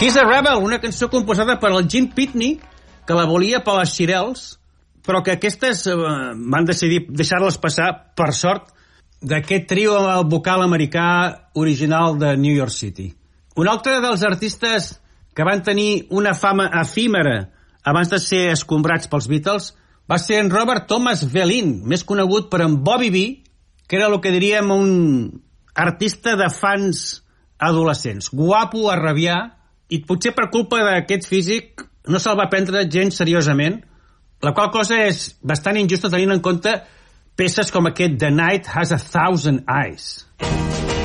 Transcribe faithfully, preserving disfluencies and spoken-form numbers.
He's a Rebel, una cançó composada per el Jim Pitney, que la volia per les Shirelles, però que aquestes eh, van decidir deixar-les passar, per sort, d'aquest trio vocal americà original de New York City. Un altre dels artistes que van tenir una fama efímera abans de ser escombrats pels Beatles va ser en Robert Thomas Belin, més conegut per en Bobby B, que era el que diríem un artista de fans adolescents, guapo a rabiar, i potser per culpa d'aquest físic no se'l va prendre gens seriosament, la qual cosa és bastant injusta tenint en compte peces com aquest The Night Has a Thousand Eyes.